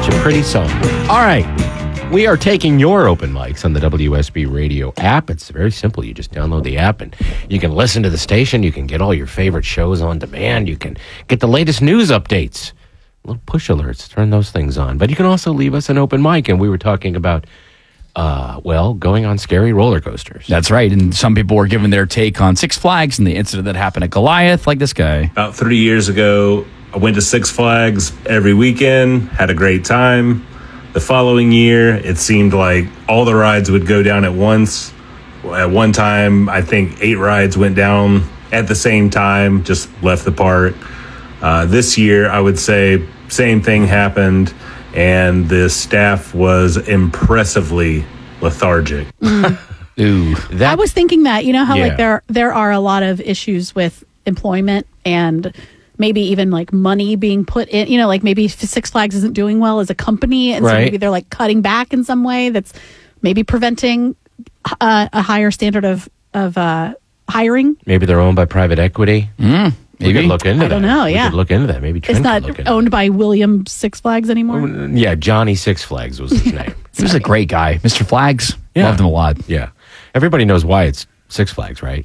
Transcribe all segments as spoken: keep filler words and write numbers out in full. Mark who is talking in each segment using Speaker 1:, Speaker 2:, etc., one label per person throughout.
Speaker 1: a pretty song. All right. We are taking your open mics on the W S B Radio app. It's very simple. You just download the app and you can listen to the station. You can get all your favorite shows on demand. You can get the latest news updates. Little push alerts. Turn those things on. But you can also leave us an open mic. And we were talking about, uh, well, going on scary roller coasters.
Speaker 2: That's right. And some people were giving their take on Six Flags and the incident that happened at Goliath, like this guy.
Speaker 3: About three years ago, I went to Six Flags every weekend, had a great time. The following year, it seemed like all the rides would go down at once. At one time, I think eight rides went down at the same time, just left the park. Uh, this year, I would say same thing happened, and the staff was impressively lethargic.
Speaker 4: Mm.
Speaker 2: Ooh,
Speaker 4: that, I was thinking that, you know how
Speaker 1: yeah.
Speaker 4: like there there are a lot of issues with employment and maybe even like money being put in, you know, like maybe Six Flags isn't doing well as a company. And
Speaker 1: right.
Speaker 4: so maybe they're like cutting back in some way that's maybe preventing uh, a higher standard of, of uh, hiring.
Speaker 1: Maybe they're owned by private equity.
Speaker 2: Mm,
Speaker 1: We
Speaker 2: maybe.
Speaker 1: could look into
Speaker 4: I
Speaker 1: that.
Speaker 4: don't know,
Speaker 1: We
Speaker 4: yeah.
Speaker 1: could look into that. Maybe Trent
Speaker 4: It's not
Speaker 1: could look into
Speaker 4: owned
Speaker 1: that.
Speaker 4: by William Six Flags anymore.
Speaker 1: Yeah, Johnny Six Flags was his name.
Speaker 2: He was a great guy. Mister Flags.
Speaker 1: Yeah.
Speaker 2: Loved him a lot.
Speaker 1: Yeah. Everybody knows why it's Six Flags, right?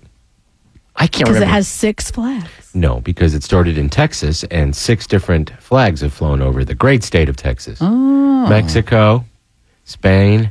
Speaker 2: I can't
Speaker 4: Because
Speaker 2: remember.
Speaker 4: it has six flags.
Speaker 1: No, because it started in Texas, and six different flags have flown over the great state of Texas.
Speaker 4: Oh.
Speaker 1: Mexico, Spain,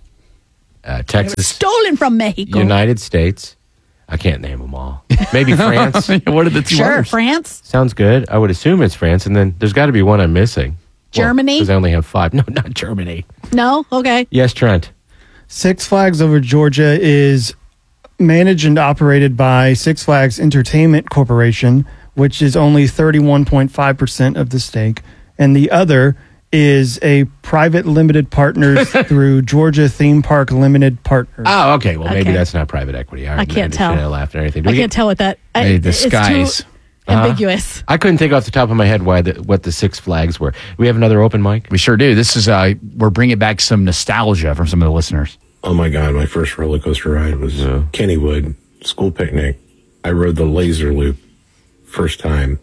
Speaker 1: uh, Texas,
Speaker 4: Stolen from Mexico.
Speaker 1: United States. I can't name them all. Maybe France.
Speaker 2: What are the two
Speaker 4: Sure,
Speaker 2: others?
Speaker 4: France.
Speaker 1: Sounds good. I would assume it's France, and then there's got to be one I'm missing.
Speaker 4: Germany?
Speaker 1: Because I only have five. No, not Germany.
Speaker 4: No? Okay.
Speaker 1: Yes, Trent.
Speaker 5: Six Flags Over Georgia is managed and operated by Six Flags Entertainment Corporation, which is only thirty-one point five percent of the stake. And the other is a private limited partners through Georgia Theme Park Limited Partners.
Speaker 1: Oh, okay. Well, maybe
Speaker 4: Okay.
Speaker 1: that's not private equity.
Speaker 4: I can't tell.
Speaker 1: I laughed or anything. Do
Speaker 4: I
Speaker 1: we
Speaker 4: can't
Speaker 1: get-
Speaker 4: tell what that... I,
Speaker 2: Hey, the
Speaker 4: it's too
Speaker 2: skies.
Speaker 4: ambiguous.
Speaker 1: I couldn't think off the top of my head why the, what the Six Flags were. We have another open mic?
Speaker 2: We sure do. This is, uh, we're bringing back some nostalgia from some of the listeners.
Speaker 6: Oh my God, my first roller coaster ride was
Speaker 1: Yeah.
Speaker 6: Kennywood school picnic. I rode the laser loop first time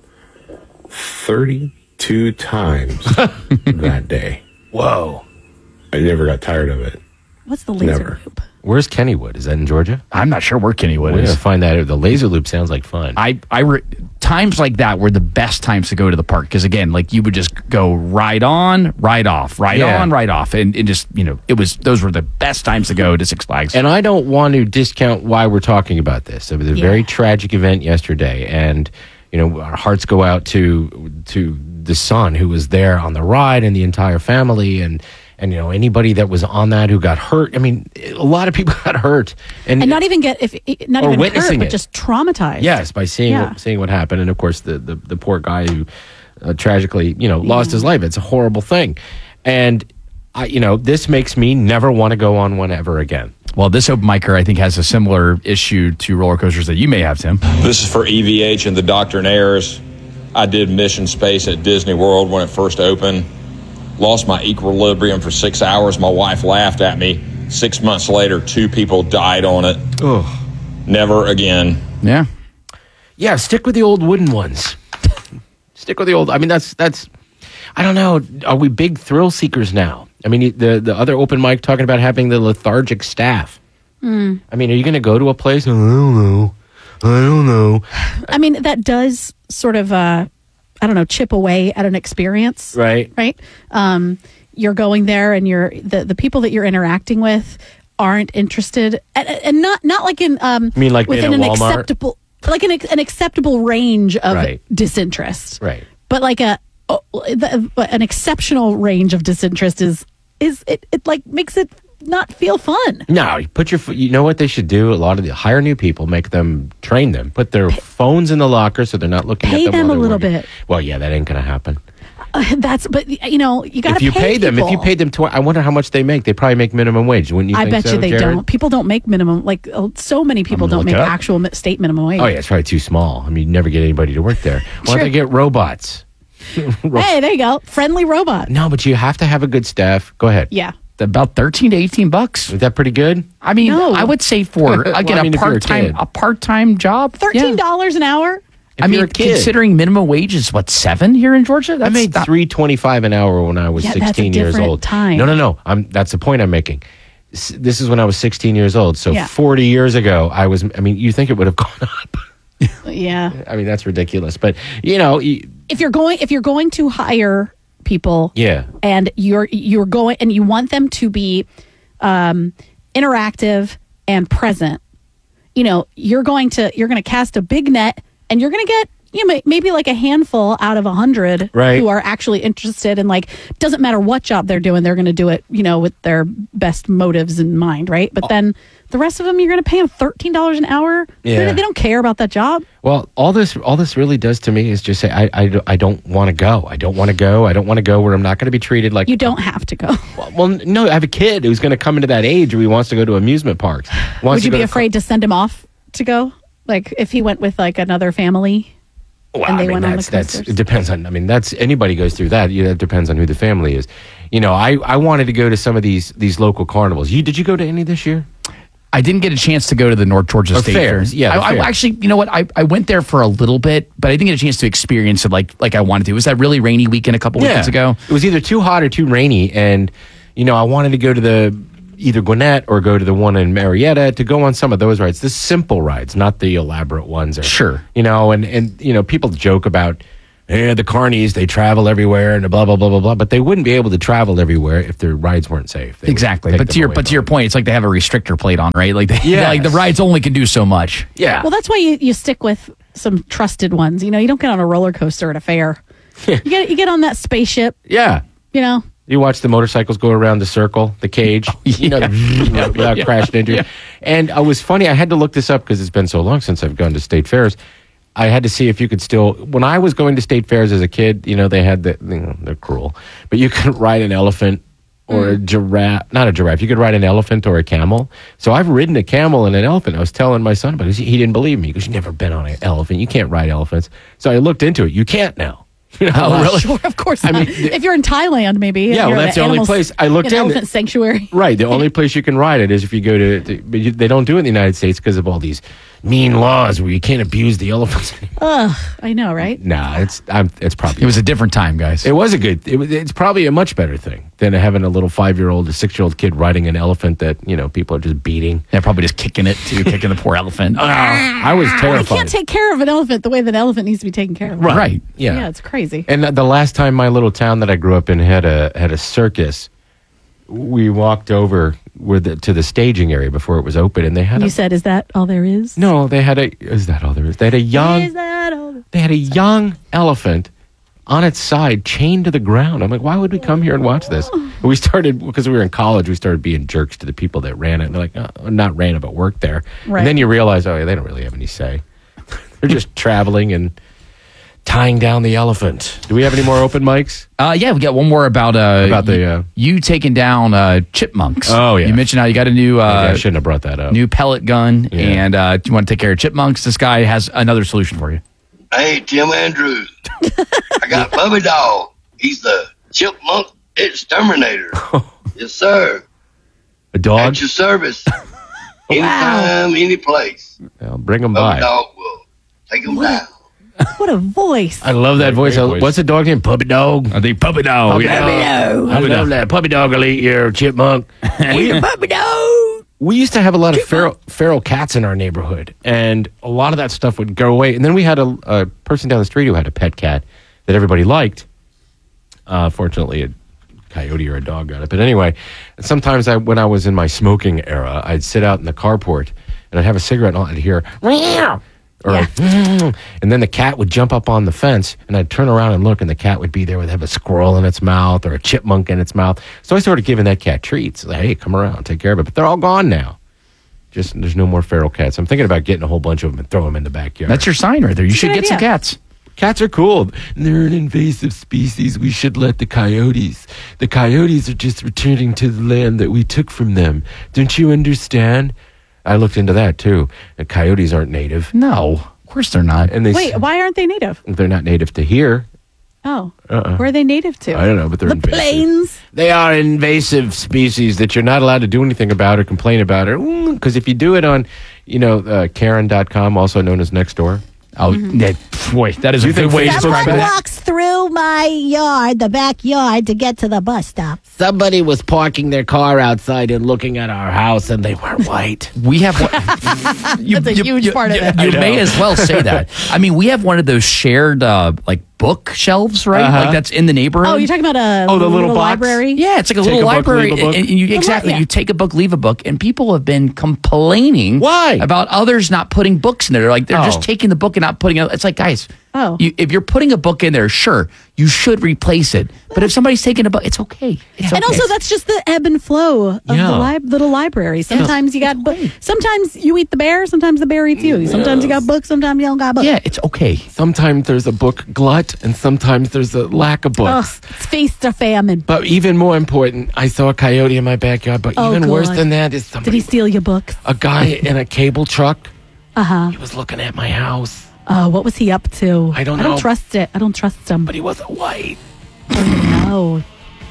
Speaker 6: thirty-two times that day.
Speaker 1: Whoa.
Speaker 6: I never got tired of it.
Speaker 4: What's the laser
Speaker 6: Never.
Speaker 4: loop?
Speaker 1: Where's Kennywood? Is that in Georgia?
Speaker 2: I'm not sure where Kennywood
Speaker 1: We're going
Speaker 2: is.
Speaker 1: to find that out. The laser loop sounds like fun.
Speaker 2: I, I re- times like that were the best times to go to the park because again, like you would just go right on, right off, right
Speaker 1: Yeah.
Speaker 2: on, right off, and, and just you know, it was those were the best times to go to Six Flags.
Speaker 1: And I don't want to discount why we're talking about this. It was a
Speaker 4: Yeah.
Speaker 1: very tragic event yesterday, and you know our hearts go out to to the son who was there on the ride and the entire family, and and you know anybody that was on that who got hurt. I mean, a lot of people got hurt, and,
Speaker 4: And not even get if not
Speaker 1: Or
Speaker 4: even
Speaker 1: witnessing
Speaker 4: hurt, but
Speaker 1: it.
Speaker 4: just traumatized.
Speaker 1: yes, by seeing
Speaker 4: Yeah.
Speaker 1: what, seeing what happened, and of course the the, the poor guy who uh, tragically you know lost his life. It's a horrible thing, and I, you know this makes me never want to go on one ever again.
Speaker 2: Well, this open micer I think has a similar issue to roller coasters that you may have, Tim.
Speaker 7: This is for E V H and the Doctor and Airs. I did Mission Space at Disney World when it first opened. Lost my equilibrium for six hours. My wife laughed at me. Six months later, two people died on it.
Speaker 1: Ugh.
Speaker 7: Never again.
Speaker 2: Yeah.
Speaker 1: Yeah, stick with the old wooden ones. Stick with the old. I mean, that's that's. I don't know. Are we big thrill seekers now? I mean, the the other open mic talking about having the lethargic staff.
Speaker 4: Mm.
Speaker 1: I mean, are you going to go to a place? I don't know. I don't know.
Speaker 4: I mean, that does sort of, uh, I don't know, chip away at an experience.
Speaker 1: Right.
Speaker 4: Right. Um, you're going there and you're the, the people that you're interacting with aren't interested and, and not, not like in, um,
Speaker 1: I mean, like
Speaker 4: within
Speaker 1: in a
Speaker 4: an
Speaker 1: Walmart?
Speaker 4: acceptable, like an, an acceptable range of
Speaker 1: Right.
Speaker 4: disinterest.
Speaker 1: Right.
Speaker 4: But like a, oh, the, an exceptional range of disinterest is, is it, it like makes it not feel fun.
Speaker 1: No, you put your. fo- You know what they should do? A lot of the hire new people, make them train them, put their phones in the locker so they're not looking
Speaker 4: Pay
Speaker 1: at them.
Speaker 4: them
Speaker 1: while
Speaker 4: a
Speaker 1: they're
Speaker 4: little
Speaker 1: working.
Speaker 4: bit.
Speaker 1: Well, yeah, that ain't going to happen.
Speaker 4: Uh, that's, but you know, you got
Speaker 1: If
Speaker 4: to
Speaker 1: you
Speaker 4: pay
Speaker 1: pay them, if you
Speaker 4: people.
Speaker 1: paid them, tw- I wonder how much they make. They probably make minimum wage. Wouldn't you?
Speaker 4: I
Speaker 1: think
Speaker 4: bet
Speaker 1: so,
Speaker 4: you they
Speaker 1: Jared?
Speaker 4: don't. People don't make minimum, like uh, so many people
Speaker 2: gonna
Speaker 4: don't
Speaker 2: look
Speaker 4: make
Speaker 2: it up.
Speaker 4: actual mi- state minimum wage.
Speaker 1: Oh yeah, it's probably too small. I mean, you never get anybody to work there. Why don't
Speaker 4: Sure.
Speaker 1: they get robots?
Speaker 4: Hey, there you go. Friendly robot.
Speaker 1: No, but you have to have a good staff. Go ahead.
Speaker 4: Yeah.
Speaker 2: About thirteen to eighteen bucks.
Speaker 1: Is that pretty good?
Speaker 2: I mean,
Speaker 4: No.
Speaker 2: I would say for
Speaker 1: Well,
Speaker 2: again
Speaker 1: I mean,
Speaker 2: a
Speaker 1: if you're a
Speaker 2: part time
Speaker 1: kid.
Speaker 2: a part time job,
Speaker 4: thirteen
Speaker 2: yeah.
Speaker 4: dollars an hour?
Speaker 1: If
Speaker 2: I
Speaker 1: you're
Speaker 2: mean,
Speaker 1: a kid.
Speaker 2: considering minimum wage is what, seven here in Georgia?
Speaker 1: I
Speaker 2: That's
Speaker 1: made
Speaker 2: not-
Speaker 1: three twenty five an hour when I was
Speaker 4: Yeah, that's a
Speaker 1: sixteen years
Speaker 4: different
Speaker 1: old.
Speaker 4: time.
Speaker 1: No, no, no. I'm. That's the point I'm making. S- This is when I was sixteen years old. So
Speaker 4: Yeah.
Speaker 1: forty years ago, I was. I mean, you think it would have gone up?
Speaker 4: Yeah.
Speaker 1: I mean, that's ridiculous. But you know, y-
Speaker 4: If you're going, if you're going to hire people,
Speaker 1: yeah,
Speaker 4: and you're you're going and you want them to be um, interactive and present, you know, you're going to you're going to cast a big net, and you're going to get you know maybe like a handful out of a hundred
Speaker 1: Right.
Speaker 4: who are actually interested, and like doesn't matter what job they're doing, they're going to do it, you know, with their best motives in mind, right? But then the rest of them, you're going to pay them thirteen dollars an hour.
Speaker 1: Yeah.
Speaker 4: They, they don't care about that job.
Speaker 1: Well, all this all this really does to me is just say I I, I don't want to go. I don't want to go. I don't want to go where I'm not going to be treated like
Speaker 4: You don't have to go.
Speaker 1: Well, well, no, I have a kid who's going to come into that age where he wants to go to amusement parks. Wants
Speaker 4: Would
Speaker 1: to
Speaker 4: you
Speaker 1: go
Speaker 4: be
Speaker 1: to-
Speaker 4: afraid to send him off to go? Like if he went with like another family?
Speaker 1: Well,
Speaker 4: and they
Speaker 1: I mean,
Speaker 4: went on the
Speaker 1: that's, that's
Speaker 4: coasters?
Speaker 1: it depends on. I mean, that's anybody goes through that. You know, it depends on who the family is. You know, I, I wanted to go to some of these these local carnivals. You did you go to any this year?
Speaker 2: I didn't get a chance to go to the North Georgia
Speaker 1: Or
Speaker 2: State
Speaker 1: fairs,
Speaker 2: Fair.
Speaker 1: yeah, the
Speaker 2: I, I
Speaker 1: fair.
Speaker 2: actually, you know what? I, I went there for a little bit, but I didn't get a chance to experience it like like I wanted to. It was that really rainy weekend a couple weekends ago.
Speaker 1: It was either too hot or too rainy, and you know, I wanted to go to the either Gwinnett or go to the one in Marietta to go on some of those rides, the simple rides, not the elaborate ones. Or,
Speaker 2: Sure.
Speaker 1: You know, and and you know, people joke about. Yeah, the carnies, they travel everywhere and blah, blah, blah, blah, blah. But they wouldn't be able to travel everywhere if their rides weren't safe. They would
Speaker 2: Exactly.
Speaker 1: take
Speaker 2: But
Speaker 1: them
Speaker 2: to your
Speaker 1: away
Speaker 2: but to
Speaker 1: from
Speaker 2: your
Speaker 1: them.
Speaker 2: point, it's like they have a restrictor plate on, right? Like they,
Speaker 1: Yes.
Speaker 2: like the rides only can do so much.
Speaker 1: Yeah.
Speaker 4: Well, that's why you, you stick with some trusted ones. You know, you don't get on a roller coaster at a fair. you get you get on that spaceship,
Speaker 1: yeah.
Speaker 4: you know.
Speaker 1: You watch the motorcycles go around the circle, the cage, you know, without crashing into you. And it was funny. I had to look this up because it's been so long since I've gone to state fairs. I had to see if you could still. When I was going to state fairs as a kid, you know, they had the. You know, they're cruel, but you could ride an elephant or a giraffe. Not a giraffe. You could ride an elephant or a camel. So I've ridden a camel and an elephant. I was telling my son, but he he didn't believe me because you've never been on an elephant. You can't ride elephants. So I looked into it. You can't now. You know,
Speaker 2: Oh, really?
Speaker 4: Sure, of course
Speaker 1: I
Speaker 4: not.
Speaker 1: mean, the-
Speaker 4: if you're in Thailand, maybe. and
Speaker 1: Yeah, well,
Speaker 4: you're in
Speaker 1: that's the only
Speaker 4: animals-
Speaker 1: place I looked
Speaker 4: an
Speaker 1: in.
Speaker 4: elephant sanctuary.
Speaker 1: Right. The only place you can ride it is if you go to. to but you, they don't do it in the United States because of all these mean laws where you can't abuse the elephants.
Speaker 4: Ugh, I know, right?
Speaker 1: Nah, it's I'm, it's probably
Speaker 2: It was a different time, guys.
Speaker 1: it was a good. It was, it's probably a much better thing than having a little five year old or six year old kid riding an elephant that you know people are just beating.
Speaker 2: They're probably just kicking it too, kicking the poor elephant.
Speaker 1: I was
Speaker 4: You
Speaker 1: terrified.
Speaker 4: can't take care of an elephant the way that an elephant needs to be taken care of.
Speaker 1: right.
Speaker 2: Right.
Speaker 1: Yeah.
Speaker 4: Yeah, it's crazy.
Speaker 1: And the last time my little town that I grew up in had a had a circus, we walked over with the, to the staging area before it was open, and they had
Speaker 4: You
Speaker 1: a,
Speaker 4: said, "Is that all there is?"
Speaker 1: no, they had a is that all there is? They had a young
Speaker 4: Is that all? there-
Speaker 1: they had a young elephant on its side chained to the ground. I'm like, why would we come here and watch this? And we started because we were in college. We started being jerks to the people that ran it. And they're like, oh, not ran it, but worked there.
Speaker 4: Right.
Speaker 1: And then you realize, oh yeah, they don't really have any say. They're just traveling and tying down the elephant. Do we have any more open mics?
Speaker 2: Uh, yeah, we got one more about uh,
Speaker 1: About the,
Speaker 2: you,
Speaker 1: uh,
Speaker 2: you taking down uh, chipmunks.
Speaker 1: Oh, yeah.
Speaker 2: You mentioned how you got a new
Speaker 1: Maybe
Speaker 2: uh,
Speaker 1: I shouldn't have brought that up.
Speaker 2: new pellet gun,
Speaker 1: Yeah.
Speaker 2: and uh, you want to take care of chipmunks. This guy has another solution for you.
Speaker 8: Hey, Tim Andrews. I got Bubby Dog. He's the chipmunk exterminator. Yes, sir.
Speaker 1: A dog?
Speaker 8: At your service. Anytime, any place.
Speaker 1: Well, bring them
Speaker 8: Bubby
Speaker 1: by.
Speaker 8: Dog will take them down.
Speaker 4: What a voice!
Speaker 1: I love that voice.
Speaker 2: Great voice.
Speaker 1: What's the dog name? Puppy dog.
Speaker 2: I think puppy dog.
Speaker 1: Puppy
Speaker 2: yeah.
Speaker 1: dog. I love that. Puppy dog will eat your chipmunk. we,
Speaker 4: Puppy dog.
Speaker 1: we used to have a lot of feral, feral cats in our neighborhood, and a lot of that stuff would go away. And then we had a, a person down the street who had a pet cat that everybody liked. Uh, fortunately, a coyote or a dog got it. But anyway, sometimes I, when I was in my smoking era, I'd sit out in the carport and I'd have a cigarette and I'd hear, meow, or
Speaker 4: Yeah.
Speaker 1: "Mm," and then the cat would jump up on the fence, and I'd turn around and look, and the cat would be there with have a squirrel in its mouth or a chipmunk in its mouth. So I started giving that cat treats. Like, hey, come around, take care of it. But they're all gone now. Just there's no more feral cats. I'm thinking about getting a whole bunch of them and throw them in the backyard.
Speaker 2: That's your sign right there. You should
Speaker 4: good
Speaker 2: get some
Speaker 4: idea.
Speaker 2: cats.
Speaker 1: Cats are cool. They're an invasive species. We should let the coyotes. The coyotes are just returning to the land that we took from them. Don't you understand? I looked into that too. And coyotes aren't native.
Speaker 2: No, of course they're not.
Speaker 1: And they
Speaker 4: Wait, why aren't they native?
Speaker 1: they're not native to here.
Speaker 4: Oh,
Speaker 1: Uh-uh.
Speaker 4: where are they native to?
Speaker 1: I don't know, but they're
Speaker 4: the
Speaker 1: invasive.
Speaker 4: plains.
Speaker 1: They are invasive species that you're not allowed to do anything about or complain about. Or because if you do it on, you know, uh, Karen dot com, also known as Nextdoor,
Speaker 2: Oh, that, boy, that is a good way to describe
Speaker 9: Someone
Speaker 2: it.
Speaker 9: walks through my yard, the backyard, to get to the bus stop.
Speaker 1: Somebody was parking their car outside and looking at our house, and they were white.
Speaker 2: We have one. you,
Speaker 4: That's a huge part of
Speaker 2: you,
Speaker 4: it.
Speaker 2: You
Speaker 1: I
Speaker 2: may
Speaker 1: know.
Speaker 2: as well say that. I mean, we have one of those shared uh, like bookshelves, right?
Speaker 1: Uh-huh.
Speaker 2: Like that's in the neighborhood.
Speaker 4: Oh, you're talking about a
Speaker 1: Oh, the little box?
Speaker 4: library?
Speaker 2: Yeah, it's like a
Speaker 1: Take
Speaker 2: little
Speaker 1: a book,
Speaker 2: library.
Speaker 1: leave a book?
Speaker 2: And you, exactly.
Speaker 4: yeah.
Speaker 2: You take a book, leave a book, and people have been complaining
Speaker 1: Why?
Speaker 2: about others not putting books in there. They're like they're
Speaker 1: Oh.
Speaker 2: just taking the book and not putting it. It's like, guys,
Speaker 4: Oh.
Speaker 2: you, if you're putting a book in there, sure, you should replace it. But if somebody's taking a book, it's okay. It's
Speaker 4: And
Speaker 2: okay.
Speaker 4: also, that's just the ebb and flow of
Speaker 1: Yeah.
Speaker 4: the li- little library. Sometimes you got books. Sometimes you eat the bear. Sometimes the bear eats you. Sometimes you got books. Sometimes you don't got books.
Speaker 2: yeah, it's okay.
Speaker 1: Sometimes there's a book glut, and sometimes there's a lack of
Speaker 4: Ugh,
Speaker 1: books.
Speaker 4: it's feast or famine.
Speaker 1: But even more important, I saw a coyote in my backyard. But
Speaker 4: Oh,
Speaker 1: even worse
Speaker 4: God.
Speaker 1: than that is
Speaker 4: Did
Speaker 1: somebody,
Speaker 4: he steal your books?
Speaker 1: a guy in a cable truck.
Speaker 4: Uh huh.
Speaker 1: He was looking at my house,
Speaker 4: Oh, what was he up to?
Speaker 1: I don't
Speaker 4: I don't
Speaker 1: know.
Speaker 4: trust it. I don't trust him.
Speaker 1: but he wasn't white.
Speaker 4: No.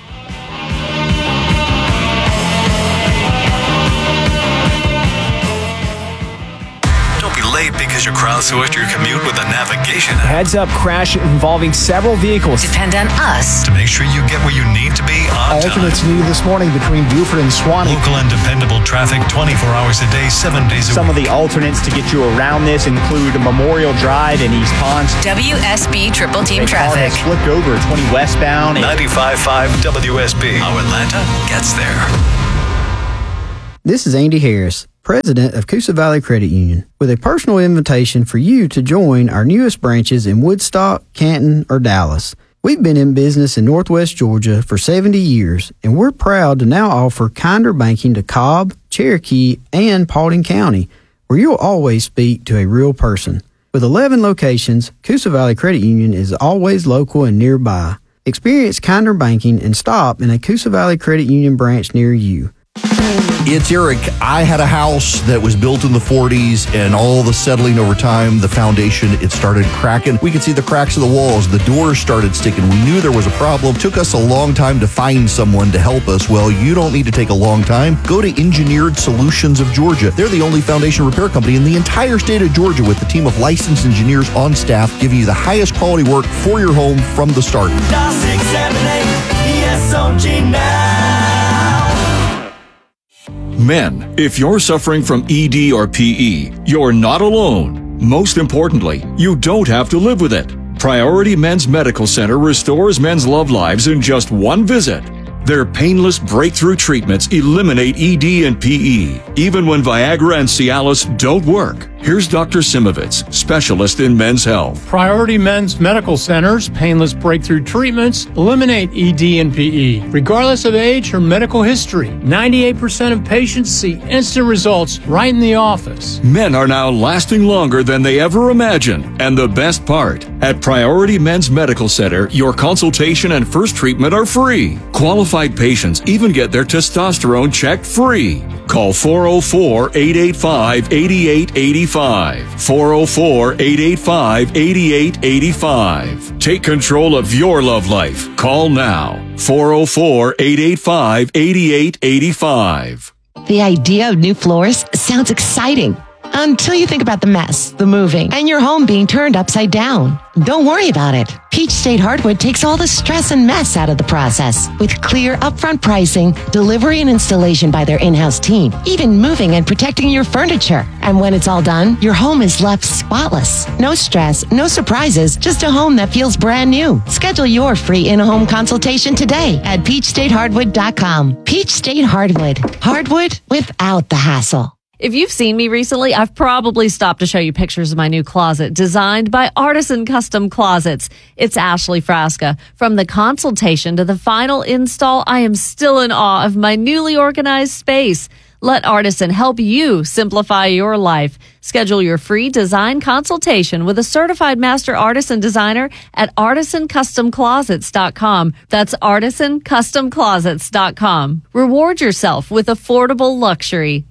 Speaker 10: Don't be late because you crowdsourced your commute with a navigation app.
Speaker 11: Heads up crash involving several vehicles.
Speaker 12: Depend on us.
Speaker 10: To make sure you get where you need to be on time.
Speaker 13: Alternates needed this morning between Buford and Swanee.
Speaker 10: Local and dependable traffic twenty-four hours a day, seven days a
Speaker 11: Some
Speaker 10: week.
Speaker 11: of the alternates to get you around this include Memorial Drive in East Ponce.
Speaker 12: W S B Triple Team
Speaker 11: A car
Speaker 12: Traffic.
Speaker 11: has flipped over twenty westbound.
Speaker 10: ninety-five point five W S B. How Atlanta gets there.
Speaker 14: This is Andy Harris, President of Coosa Valley Credit Union, with a personal invitation for you to join our newest branches in Woodstock, Canton, or Dallas. We've been in business in Northwest Georgia for seventy years, and we're proud to now offer kinder banking to Cobb, Cherokee, and Paulding County, where you'll always speak to a real person. With eleven locations, Coosa Valley Credit Union is always local and nearby. Experience kinder banking and stop in a Coosa Valley Credit Union branch near you.
Speaker 15: It's Eric. I had a house that was built in the forties, and all the settling over time, the foundation, it started cracking. We could see the cracks of the walls. The doors started sticking. We knew there was a problem. Took us a long time to find someone to help us. Well, you don't need to take a long time. Go to Engineered Solutions of Georgia. They're the only foundation repair company in the entire state of Georgia with a team of licensed engineers on staff giving you the highest quality work for your home from the start.
Speaker 16: six seven eight E S O G now.
Speaker 17: Men, if you're suffering from E D or P E, you're not alone. Most importantly, you don't have to live with it. Priority Men's Medical Center restores men's love lives in just one visit. Their painless breakthrough treatments eliminate E D and P E, even when Viagra and Cialis don't work. Here's Doctor Simovitz, specialist in men's health.
Speaker 18: Priority Men's Medical Center's painless breakthrough treatments eliminate E D and P E, regardless of age or medical history. ninety-eight percent of patients see instant results right in the office.
Speaker 17: Men are now lasting longer than they ever imagined. And the best part, at Priority Men's Medical Center, your consultation and first treatment are free. Qualified patients even get their testosterone checked free. Call four oh four, eight eight five, eight eight eight five. four oh four, eight eight five, eight eight eight five. Take control of your love life. Call now. four oh four, eight eight five, eight eight eight five.
Speaker 19: The idea of new floors sounds exciting until you think about the mess, the moving, and your home being turned upside down. Don't worry about it. Peach State Hardwood takes all the stress and mess out of the process with clear upfront pricing, delivery and installation by their in-house team, even moving and protecting your furniture. And when it's all done, your home is left spotless. No stress, no surprises, just a home that feels brand new. Schedule your free in-home consultation today at peach state hardwood dot com. Peach State Hardwood. Hardwood without the hassle.
Speaker 20: If you've seen me recently, I've probably stopped to show you pictures of my new closet designed by Artisan Custom Closets. It's Ashley Frasca. From the consultation to the final install, I am still in awe of my newly organized space. Let Artisan help you simplify your life. Schedule your free design consultation with a certified master artisan designer at artisan custom closets dot com. That's artisan custom closets dot com. Reward yourself with affordable luxury.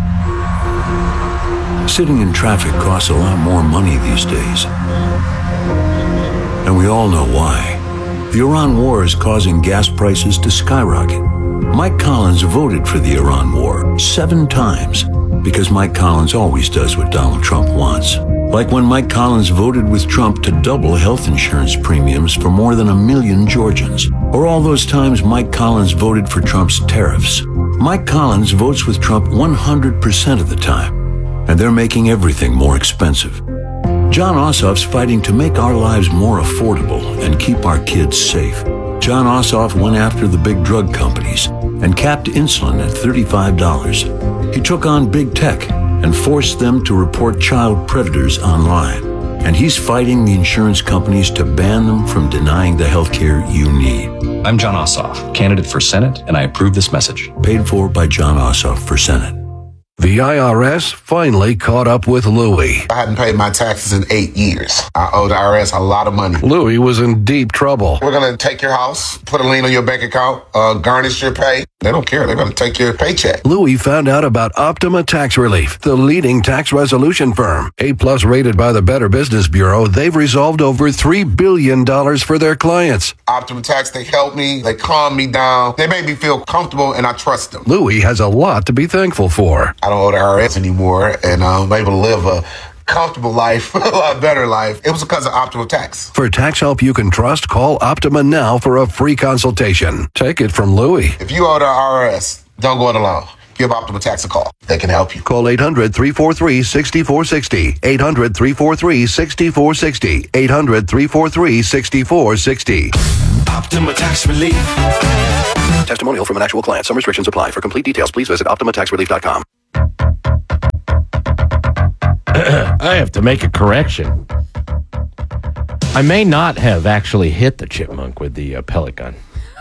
Speaker 21: Sitting in traffic costs a lot more money these days. And we all know why. The Iran war is causing gas prices to skyrocket. Mike Collins voted for the Iran war seven times because Mike Collins always does what Donald Trump wants. Like when Mike Collins voted with Trump to double health insurance premiums for more than a million Georgians. Or all those times Mike Collins voted for Trump's tariffs. Mike Collins votes with Trump one hundred percent of the time. And they're making everything more expensive. John Ossoff's fighting to make our lives more affordable and keep our kids safe. John Ossoff went after the big drug companies and capped insulin at thirty-five dollars. He took on big tech and forced them to report child predators online. And he's fighting the insurance companies to ban them from denying the health care you need.
Speaker 3: I'm John Ossoff, candidate for Senate, and I approve this message.
Speaker 21: Paid for by John Ossoff for Senate.
Speaker 22: The I R S finally caught up with Louie.
Speaker 23: I hadn't paid my taxes in eight years. I owe the I R S a lot of money.
Speaker 22: Louie was in deep trouble.
Speaker 23: We're going to take your house, put a lien on your bank account, uh, garnish your pay. They don't care. They're going to take your paycheck.
Speaker 22: Louie found out about Optima Tax Relief, the leading tax resolution firm. A-plus rated by the Better Business Bureau, they've resolved over three billion dollars for their clients.
Speaker 23: Optima Tax, they help me. They calm me down. They make me feel comfortable, and I trust them.
Speaker 22: Louie has a lot to be thankful for.
Speaker 23: I don't owe the I R S anymore, and I'm able to live a comfortable life, a lot better life. It was because of Optima Tax.
Speaker 22: For tax help you can trust, call Optima now for a free consultation. Take it from Louie.
Speaker 23: If you owe the I R S, don't go it alone. Give Optima Tax a call. They can help you.
Speaker 22: Call eight hundred, three four three, six four six zero. eight hundred, three four three, six four six zero. eight hundred, three four three, six four six zero.
Speaker 10: Optima Tax Relief.
Speaker 22: Testimonial from an actual client. Some restrictions apply. For complete details, please visit optima tax relief dot com.
Speaker 1: I have to make a correction. I may not have actually hit the chipmunk with the uh, pellet gun.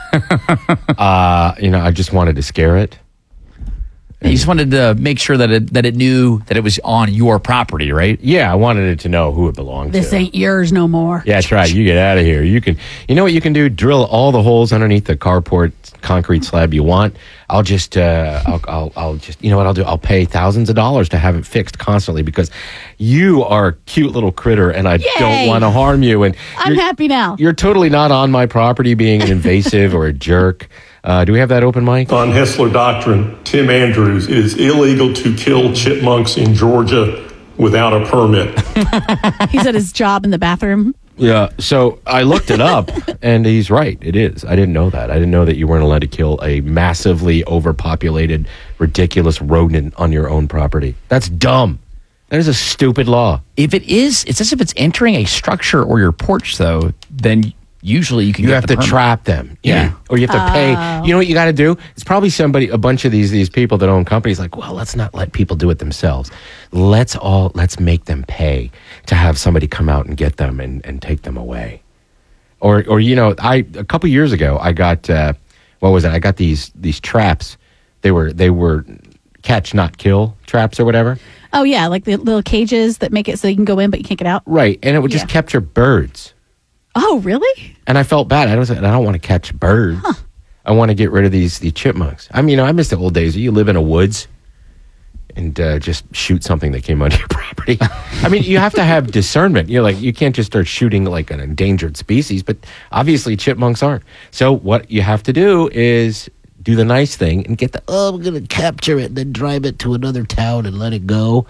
Speaker 1: uh, you know, I just wanted to scare it.
Speaker 2: You just wanted to make sure that it that it knew that it was on your property, right?
Speaker 1: Yeah, I wanted it to know who it belonged
Speaker 4: This
Speaker 1: to.
Speaker 4: ain't yours no more.
Speaker 1: Yeah, that's right. You get out of here. You can. You know what you can do? Drill all the holes underneath the carport concrete slab you want. I'll just. Uh, I'll, I'll. I'll just. You know what I'll do? I'll pay thousands of dollars to have it fixed constantly because you are a cute little critter, and I
Speaker 4: Yay.
Speaker 1: don't want to harm you. And
Speaker 4: I'm
Speaker 1: you're-
Speaker 4: happy now.
Speaker 1: You're totally not on my property being an invasive or a jerk. Uh, do we have that open mic?
Speaker 24: On Hessler Doctrine, Tim Andrews, it is illegal to kill chipmunks in Georgia without a permit.
Speaker 4: He's at his job in the bathroom.
Speaker 1: Yeah, so I looked it up, and he's right. It is. I didn't know that. I didn't know that you weren't allowed to kill a massively overpopulated, ridiculous rodent on your own property. That's dumb. That is a stupid law.
Speaker 2: If it is, it's as if it's entering a structure or your porch, though, then usually you can
Speaker 1: You
Speaker 2: get
Speaker 1: have
Speaker 2: the
Speaker 1: to
Speaker 2: permit.
Speaker 1: trap them.
Speaker 2: Yeah.
Speaker 1: Or you have to
Speaker 4: Oh.
Speaker 1: pay. You know what you got to do? It's probably somebody, a bunch of these these people that own companies like, well, let's not let people do it themselves. Let's all, let's make them pay to have somebody come out and get them and, and take them away. Or, or you know, I a couple years ago, I got, uh, what was it? I got these these traps. They were, they were catch, not kill traps or whatever.
Speaker 4: Oh, yeah, like the little cages that make it so you can go in, but you can't get out.
Speaker 1: Right. And it would just
Speaker 4: Yeah.
Speaker 1: capture birds.
Speaker 4: Oh, really?
Speaker 1: And I felt bad. I was I don't want to catch birds. I want to get rid of these these chipmunks. I mean, you know, I miss the old days. You live in a woods and uh, just shoot something that came onto your property. I mean, you have to have discernment. You're like, you can't just start shooting like an endangered species. But obviously, chipmunks aren't. So what you have to do is do the nice thing and get the oh, I'm going to capture it, and then drive it to another town and let it go.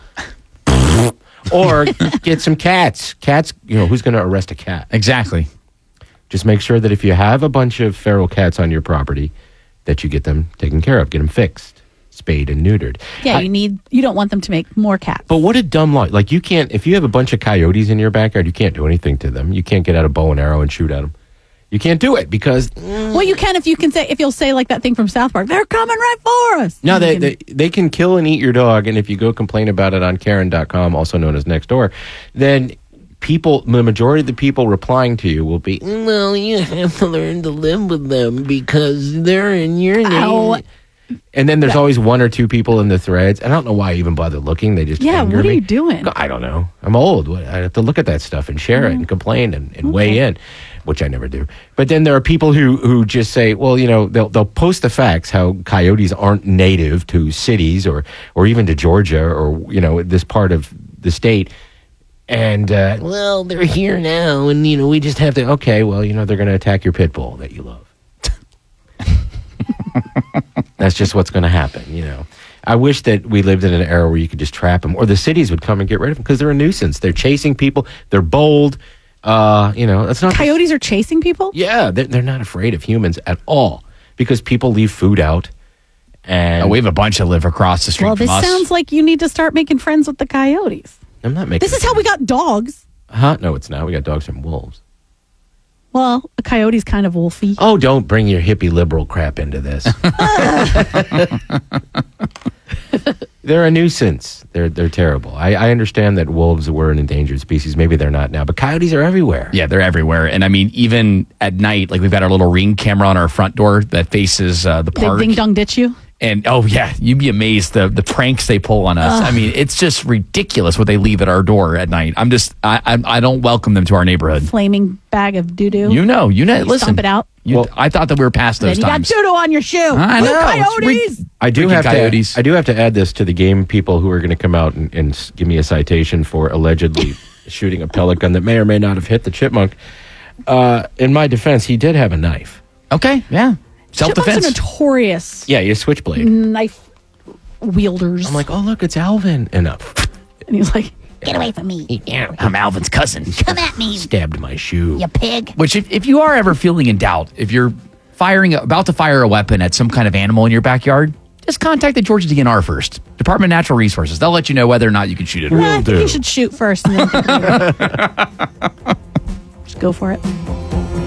Speaker 1: Or get some cats. Cats, you know, who's going to arrest a cat?
Speaker 2: Exactly.
Speaker 1: Just make sure that if you have a bunch of feral cats on your property, that you get them taken care of, get them fixed, spayed and neutered.
Speaker 4: Yeah,
Speaker 1: I-
Speaker 4: you need. You don't want them to make more cats.
Speaker 1: But what a dumb law. Like, you can't, if you have a bunch of coyotes in your backyard, you can't do anything to them. You can't get out a bow and arrow and shoot at them. You can't do it because
Speaker 4: Well, you can if you can say if you'll say like that thing from South Park. They're coming right for us.
Speaker 1: no,
Speaker 4: You
Speaker 1: they,
Speaker 4: can-
Speaker 1: they they can kill and eat your dog, and if you go complain about it on Karen dot com, also known as Nextdoor, then people, the majority of the people replying to you will be, well, you have to learn to live with them because they're in your
Speaker 4: Ow.
Speaker 1: name. And then there's always one or two people in the threads. And I don't know why I even bother looking. They just
Speaker 4: Yeah,
Speaker 1: anger
Speaker 4: what are
Speaker 1: me.
Speaker 4: you doing?
Speaker 1: I don't know. I'm old. What- I have to look at that stuff and share it and complain and, and weigh in, which I never do. But then there are people who, who just say, well, you know, they'll they'll post the facts how coyotes aren't native to cities or or even to Georgia or, you know, this part of the state. And, uh, well, they're here now. And, you know, we just have to, okay, well, you know, they're going to attack your pit bull that you love. That's just what's going to happen, you know. I wish that we lived in an era where you could just trap them, or the cities would come and get rid of them because they're a nuisance. They're chasing people. They're bold. Uh, you know, that's not
Speaker 4: Coyotes are chasing people?
Speaker 1: Yeah, they're, they're not afraid of humans at all because people leave food out. And
Speaker 2: oh, we have a bunch that live across the street
Speaker 4: Well,
Speaker 2: from
Speaker 4: this
Speaker 2: us.
Speaker 4: sounds like you need to start making friends with the coyotes.
Speaker 1: I'm not making.
Speaker 4: This is how we got dogs.
Speaker 1: Huh? No, it's not. We got dogs from wolves.
Speaker 4: Well, a coyote's kind of wolfy.
Speaker 1: Oh, don't bring your hippie liberal crap into this. They're a nuisance. They're they're terrible. I, I understand that wolves were an endangered species. Maybe they're not now, but coyotes are everywhere.
Speaker 2: Yeah, they're everywhere. And I mean, even at night, like we've got our little Ring camera on our front door that faces uh, the
Speaker 4: They
Speaker 2: park.
Speaker 4: ding dong ditch you.
Speaker 2: And oh yeah, you'd be amazed the the pranks they pull on us.
Speaker 4: Ugh.
Speaker 2: I mean, it's just ridiculous what they leave at our door at night. I'm just I I, I don't welcome them to our neighborhood.
Speaker 4: Flaming bag of doo doo.
Speaker 2: You know, you know.
Speaker 4: You
Speaker 2: Listen,
Speaker 4: stomp it out.
Speaker 2: You, I thought that we were past
Speaker 4: Then
Speaker 2: those
Speaker 4: you
Speaker 2: times.
Speaker 4: got doo doo on your shoe.
Speaker 2: I
Speaker 4: Blue
Speaker 2: know, it's
Speaker 4: coyotes.
Speaker 1: I do
Speaker 2: Freaking
Speaker 1: have
Speaker 2: coyotes.
Speaker 1: to. I do have to add this to the game people who are going to come out and, and s- give me a citation for allegedly shooting a pellet gun that may or may not have hit the chipmunk. Uh, in my defense, he did have a knife.
Speaker 2: Okay, yeah, self
Speaker 4: Chipmunks are
Speaker 2: defense.
Speaker 4: notorious
Speaker 1: Yeah, you switchblade.
Speaker 4: knife wielders.
Speaker 1: I'm like, oh look, it's Alvin, and up.
Speaker 4: and he's like,
Speaker 9: Get away from me.
Speaker 1: Yeah,
Speaker 2: I'm Alvin's cousin.
Speaker 9: Come at me,
Speaker 1: stabbed my shoe.
Speaker 9: you pig.
Speaker 2: Which, if, if you are ever feeling in doubt, if you're firing about to fire a weapon at some kind of animal in your backyard, just contact the Georgia D N R first, Department of Natural Resources. They'll let you know whether or not you can shoot it.
Speaker 4: "Nah, I think you should shoot first. And then think later." Just go for it.